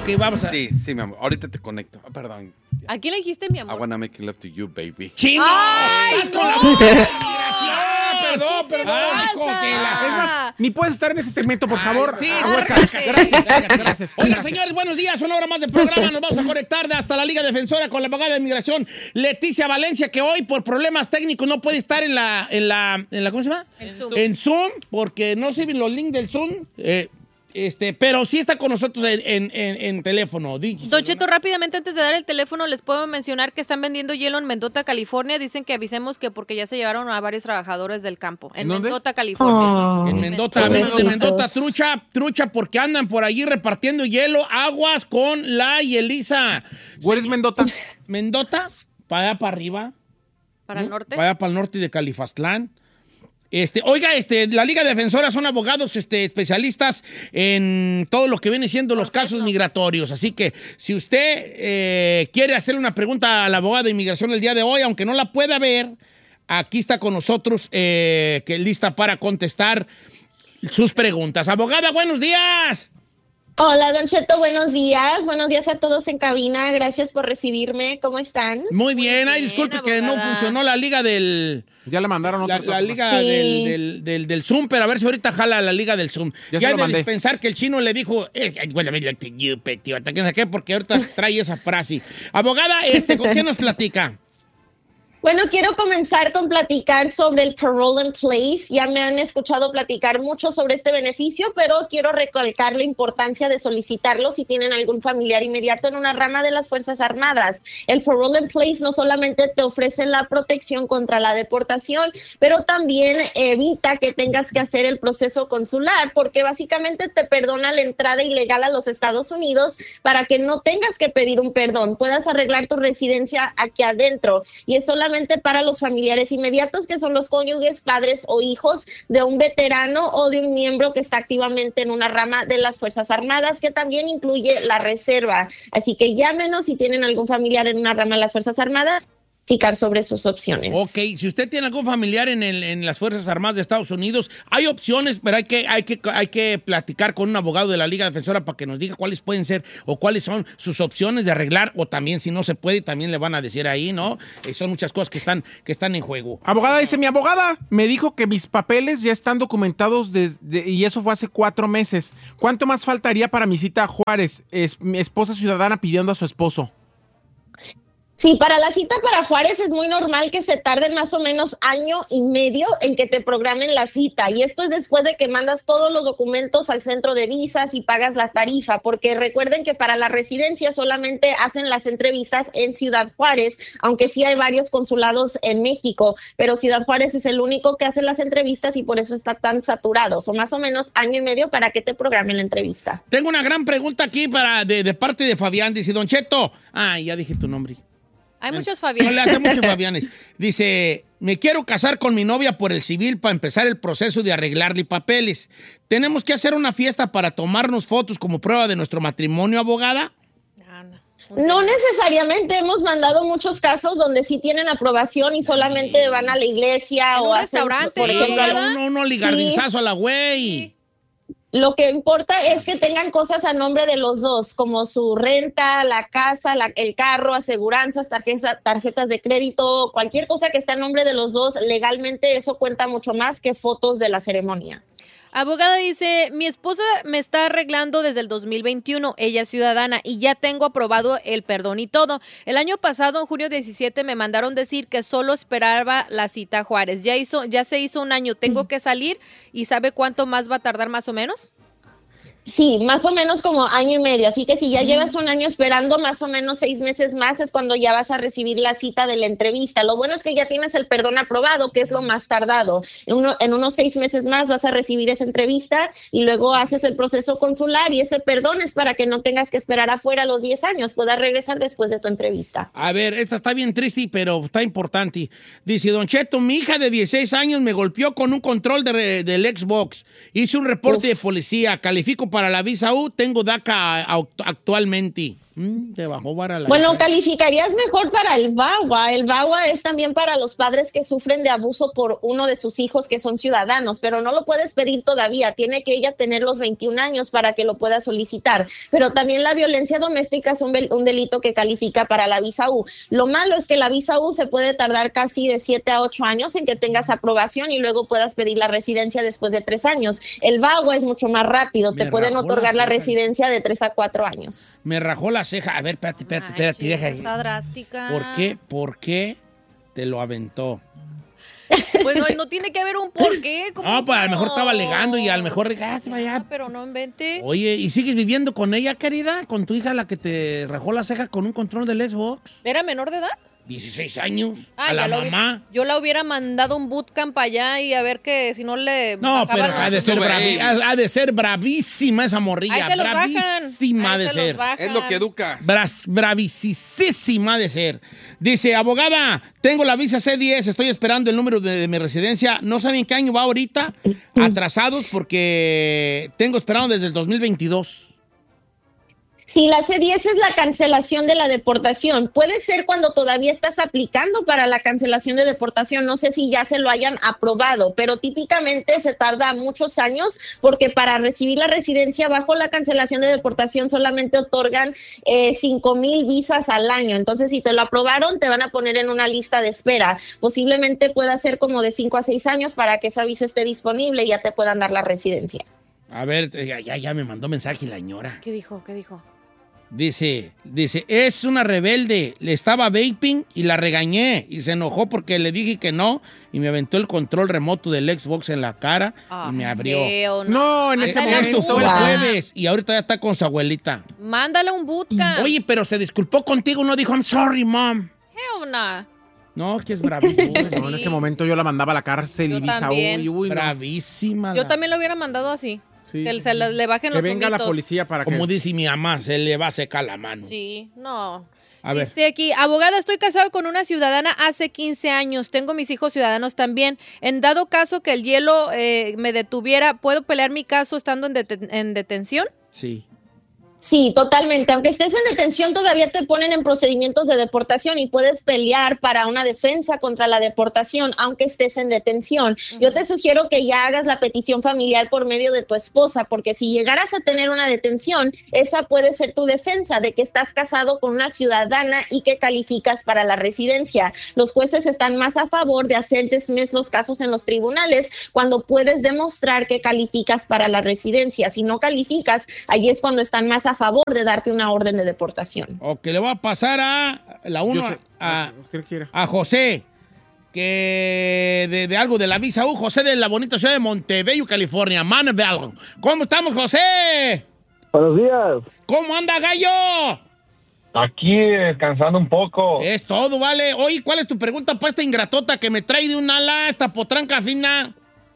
vamos a... Sí, mi amor. Ahorita te conecto. Perdón. ¿A quién le dijiste, mi I amor? wanna make love to you, baby. ¡Chino! ¡Ay, ¡Estás con no! la boca de migración! Perdón. pasa? hijo de la- Es más, ni puedes estar en ese segmento, por favor. Sí, Aguanta. Gracias. Oiga, Gracias. señores, buenos días. Una hora más de programa. Nos vamos a conectar hasta la Liga Defensora con la abogada de inmigración Leticia Valencia, que hoy por problemas técnicos no puede estar en la ¿cómo se llama? En Zoom. En Zoom, porque no sirven los links del Zoom. Pero sí está con nosotros en teléfono. Don Cheto, rápidamente antes de dar el teléfono, les puedo mencionar que están vendiendo hielo en Mendota, California. Dicen que avisemos que porque ya se llevaron a varios trabajadores del campo. En ¿Dónde? Mendota, California. En Mendota, amigos de Mendota, trucha, porque andan por allí repartiendo hielo, aguas con la Yelisa. ¿Where is Mendota? Mendota, para allá para arriba. Para el norte. Para allá para el norte de Califastlán. Oiga, la Liga Defensora son abogados especialistas en todo lo que viene siendo los casos migratorios. Así que si usted quiere hacer una pregunta a la abogada de inmigración el día de hoy, aunque no la pueda ver, aquí está con nosotros, que lista para contestar sus preguntas. Abogada, buenos días. Hola, Don Cheto, buenos días. Buenos días a todos en cabina. Gracias por recibirme. ¿Cómo están? Muy bien. Ay, bien, disculpe que no abogada. funcionó la liga del... Ya le mandaron otro. La liga Sí. del Zoom, pero a ver si ahorita jala la liga del Zoom. Ya se Ya lo mandé. debes pensar que el chino le dijo, porque ahorita trae esa frase. Abogada, ¿con qué nos platica? Bueno, quiero comenzar con platicar sobre el Parole in Place. Ya me han escuchado platicar mucho sobre este beneficio, pero quiero recalcar la importancia de solicitarlo si tienen algún familiar inmediato en una rama de las Fuerzas Armadas. El Parole in Place no solamente te ofrece la protección contra la deportación, pero también evita que tengas que hacer el proceso consular, porque básicamente te perdona la entrada ilegal a los Estados Unidos para que no tengas que pedir un perdón, puedas arreglar tu residencia aquí adentro. Y es solamente para los familiares inmediatos, que son los cónyuges, padres o hijos de un veterano o de un miembro que está activamente en una rama de las Fuerzas Armadas, que también incluye la reserva. Así que llámenos si tienen algún familiar en una rama de las Fuerzas Armadas, platicar sobre sus opciones. Ok, si usted tiene algún familiar en las Fuerzas Armadas de Estados Unidos, hay opciones, pero hay que platicar con un abogado de la Liga Defensora para que nos diga cuáles pueden ser o cuáles son sus opciones de arreglar, o también si no se puede, también le van a decir ahí, ¿no? Son muchas cosas que están en juego. Abogada, dice, mi abogada me dijo que mis papeles ya están documentados y eso fue hace 4 meses. ¿Cuánto más faltaría para mi cita a Juárez? Es mi esposa ciudadana pidiendo a su esposo. Sí, para la cita para Juárez es muy normal que se tarden más o menos 1 año y medio en que te programen la cita, y esto es después de que mandas todos los documentos al centro de visas y pagas la tarifa, porque recuerden que para la residencia solamente hacen las entrevistas en Ciudad Juárez, aunque sí hay varios consulados en México, pero Ciudad Juárez es el único que hace las entrevistas y por eso está tan saturado. Son más o menos 1 año y medio para que te programen la entrevista. Tengo una gran pregunta aquí de parte de Fabián. Dice, Don Cheto, ya dije tu nombre. Hay muchos No Fabián. le hace mucho Fabianes. Dice, me quiero casar con mi novia por el civil para empezar el proceso de arreglarle papeles. ¿Tenemos que hacer una fiesta para tomarnos fotos como prueba de nuestro matrimonio, abogada? No necesariamente, hemos mandado muchos casos donde sí tienen aprobación y solamente van a la iglesia En o un hacen, restaurante, por ejemplo, ¿verdad? No ligardinzazo a la güey. Sí. lo que importa es que tengan cosas a nombre de los dos, como su renta, la casa, el carro, aseguranzas, tarjetas de crédito, cualquier cosa que esté a nombre de los dos. Legalmente eso cuenta mucho más que fotos de la ceremonia. Abogada dice, mi esposa me está arreglando desde el 2021, ella es ciudadana y ya tengo aprobado el perdón y todo. El año pasado, en junio 17, me mandaron decir que solo esperaba la cita a Juárez. Ya se hizo 1 año, tengo que salir y ¿sabe cuánto más va a tardar más o menos? Sí, más o menos como 1 año y medio, así que si ya llevas 1 año esperando, más o menos 6 meses más es cuando ya vas a recibir la cita de la entrevista. Lo bueno es que ya tienes el perdón aprobado, que es lo más tardado. En unos 6 meses más vas a recibir esa entrevista y luego haces el proceso consular, y ese perdón es para que no tengas que esperar afuera los 10 años, puedas regresar después de tu entrevista. A ver, esta está bien triste, pero está importante. Dice, Don Cheto, mi hija de 16 años me golpeó con un control del Xbox. Hice un reporte de policía, califico para la visa U, tengo DACA actualmente. Se bajó para la... Bueno, calificarías mejor para el VAWA. El VAWA es también para los padres que sufren de abuso por uno de sus hijos que son ciudadanos, pero no lo puedes pedir todavía. Tiene que ella tener los 21 años para que lo pueda solicitar. Pero también la violencia doméstica es un delito que califica para la visa U. Lo malo es que la visa U se puede tardar casi de 7 a 8 años en que tengas aprobación y luego puedas pedir la residencia después de 3 años. El VAWA es mucho más rápido. Te pueden otorgar la residencia de 3 a 4 años. Me rajó la ceja. A ver, espérate, deja. Está drástica. ¿Por qué te lo aventó? Bueno, no tiene que haber un porqué. No, pues a lo mejor estaba alegando y a lo mejor regaste, vaya. Pero no invente. Oye, ¿y sigues viviendo con ella, querida? ¿Con tu hija la que te rajó la ceja con un control del Xbox? ¿Era menor de edad? 16 años. A la ya mamá. Yo la hubiera mandado un bootcamp allá y a ver que si no le. No, pero ha de ser bravísima esa morrilla. Ahí se los bravísima bajan. de ser. Es lo que educas. Bravísima de ser. Dice, abogada, tengo la visa C10, estoy esperando el número de mi residencia. No saben qué año va ahorita. Atrasados porque tengo esperando desde el 2022. Sí, la C10 es la cancelación de la deportación. Puede ser cuando todavía estás aplicando para la cancelación de deportación. No sé si ya se lo hayan aprobado, pero típicamente se tarda muchos años porque para recibir la residencia bajo la cancelación de deportación solamente otorgan 5,000 visas al año. Entonces, si te lo aprobaron, te van a poner en una lista de espera. Posiblemente pueda ser como de 5 a 6 años para que esa visa esté disponible y ya te puedan dar la residencia. A ver, ya me mandó mensaje la señora. ¿Qué dijo? Dice, es una rebelde, le estaba vaping y la regañé y se enojó porque le dije que no y me aventó el control remoto del Xbox en la cara y me abrió. No, en ese momento. Esto fue el jueves y ahorita ya está con su abuelita. Mándale un bootcamp. Oye, pero se disculpó contigo, no dijo, I'm sorry, mom. Hell nah. No, que es bravísima. No, en ese momento yo la mandaba a la cárcel y visa no. Bravísima. Yo también lo hubiera mandado así. Sí, que se le bajen los que venga humbitos. la policía para Como dice mi mamá, se le va a secar la mano. Sí, no. A ver. Dice aquí, abogada, estoy casado con una ciudadana hace 15 años. Tengo mis hijos ciudadanos también. En dado caso que el hielo me detuviera, ¿puedo pelear mi caso estando en detención? Sí. Sí, totalmente. Aunque estés en detención, todavía te ponen en procedimientos de deportación y puedes pelear para una defensa contra la deportación, aunque estés en detención. Yo te sugiero que ya hagas la petición familiar por medio de tu esposa, porque si llegaras a tener una detención, esa puede ser tu defensa de que estás casado con una ciudadana y que calificas para la residencia. Los jueces están más a favor de hacer dismiss los casos en los tribunales cuando puedes demostrar que calificas para la residencia. Si no calificas, ahí es cuando están más a favor de darte una orden de deportación. Ok, le voy a pasar a la a José, que de algo de la visa U, José de la bonita ciudad de Montebello, California, Manville. ¿Cómo estamos, José? Buenos días. ¿Cómo anda, gallo? Aquí descansando un poco. Es todo, vale. Oye, ¿cuál es tu pregunta para esta ingratota que me trae de un ala, esta potranca fina?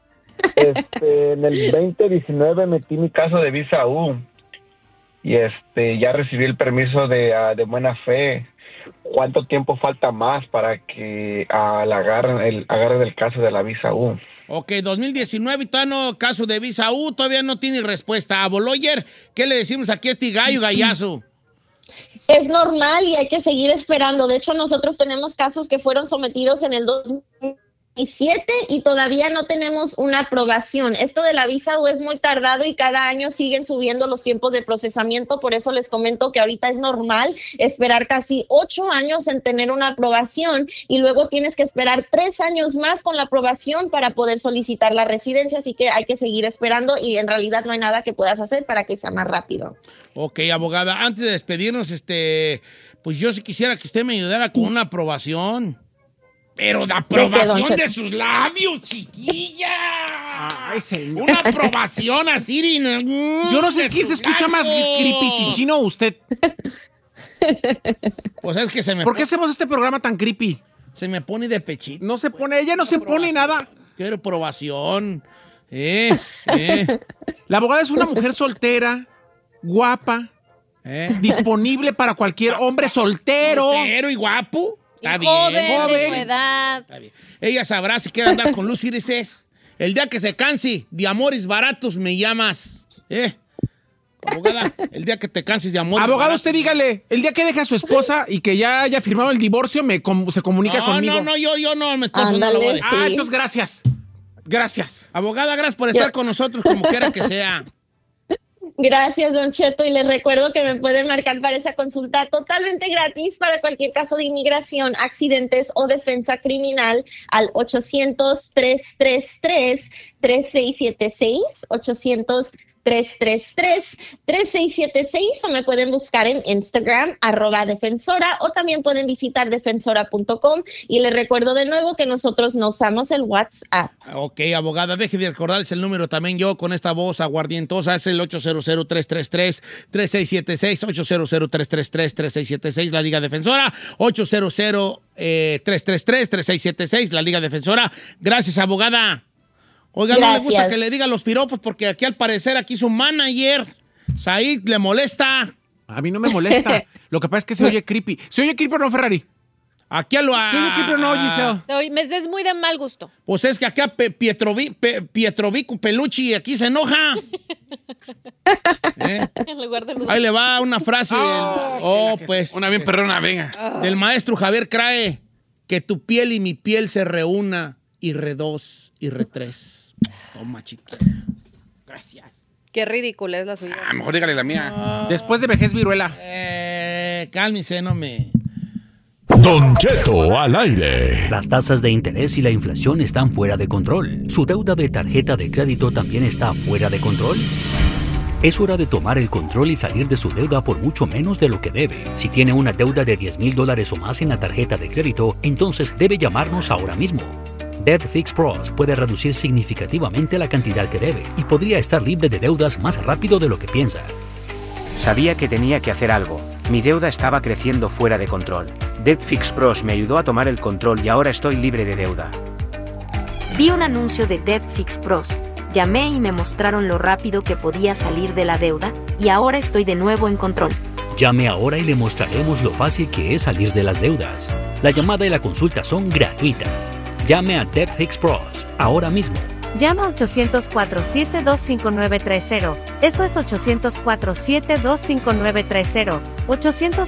En el 2019 metí mi caso de visa U. Y ya recibí el permiso de buena fe. ¿Cuánto tiempo falta más para que agarren el caso de la visa U? Ok, 2019 y todavía no, caso de visa U, todavía no tiene respuesta. A Boloyer, ¿qué le decimos aquí a este gallazo? Es normal y hay que seguir esperando. De hecho, nosotros tenemos casos que fueron sometidos en el 2017 y todavía no tenemos una aprobación. Esto de la visa U es muy tardado y cada año siguen subiendo los tiempos de procesamiento. Por eso les comento que ahorita es normal esperar casi 8 años en tener una aprobación y luego tienes que esperar 3 años más con la aprobación para poder solicitar la residencia. Así que hay que seguir esperando y en realidad no hay nada que puedas hacer para que sea más rápido. Ok, abogada, antes de despedirnos, pues yo sí quisiera que usted me ayudara con una aprobación. Pero la aprobación de sus labios, chiquilla. Ay, señor. Una aprobación así. Yo no sé quién se escucha más creepy, si Chino o usted. Pues es que se me... ¿Por qué hacemos este programa tan creepy? Se me pone de pechito. No se pone, ella no se pone nada. Quiero aprobación. La abogada es una mujer soltera, guapa, disponible para cualquier hombre soltero. Soltero y guapo. Está bien, joven. De su edad. Está bien. Ella sabrá si quiere andar con Luz Iris. El día que se canse de amores baratos me llamas. Abogada, el día que te canses de amor. Abogado, usted dígale, el día que deje a su esposa y que ya haya firmado el divorcio, se comunica conmigo. No, yo no, mi esposo no lo voy a decir. sí. Entonces gracias. Gracias. Abogada, gracias por estar con nosotros como quiera que sea. Gracias, Don Cheto, y les recuerdo que me pueden marcar para esa consulta totalmente gratis para cualquier caso de inmigración, accidentes o defensa criminal al 800-333-3676, 800-333-3676, o me pueden buscar en Instagram, @defensora, o también pueden visitar defensora.com, y les recuerdo de nuevo que nosotros no usamos el WhatsApp. Ok, abogada, deje de recordarles el número también yo con esta voz aguardientosa, es el 800-333-3676, 800-333-3676, la Liga Defensora, 800-333-3676, la Liga Defensora. Gracias, abogada. Oiga, no le gusta que le diga los piropos porque aquí al parecer aquí su manager, Said, le molesta. A mí no me molesta. Lo que pasa es que se oye creepy. ¿Se oye creepy o no, Ferrari? Aquí a lo... ¿Se oye creepy o no, Giselle? Me es muy de mal gusto. Pues es que acá Pietrovico Pelucci aquí se enoja. En lugar de Ahí le va una frase. Pues. Una bien perrona, venga. Del maestro Javier Crae. Que tu piel y mi piel se reúna y re2 y re3. Toma, chicos. Gracias. Qué ridícula es la suya. Mejor dígale la mía. Después de vejez viruela. Cálmese, no me... Don Cheto al aire. Las tasas de interés y la inflación están fuera de control. ¿Su deuda de tarjeta de crédito también está fuera de control? Es hora de tomar el control y salir de su deuda por mucho menos de lo que debe. Si tiene una deuda de $10,000 o más en la tarjeta de crédito, entonces debe llamarnos ahora mismo. Debt Fix Pros puede reducir significativamente la cantidad que debe y podría estar libre de deudas más rápido de lo que piensa. Sabía que tenía que hacer algo. Mi deuda estaba creciendo fuera de control. Debt Fix Pros me ayudó a tomar el control y ahora estoy libre de deuda. Vi un anuncio de Debt Fix Pros. Llamé y me mostraron lo rápido que podía salir de la deuda y ahora estoy de nuevo en control. Llame ahora y le mostraremos lo fácil que es salir de las deudas. La llamada y la consulta son gratuitas. Llame a Debt Fix Pros ahora mismo. Llama a 800-472-5930. Eso es 800-472-5930. 800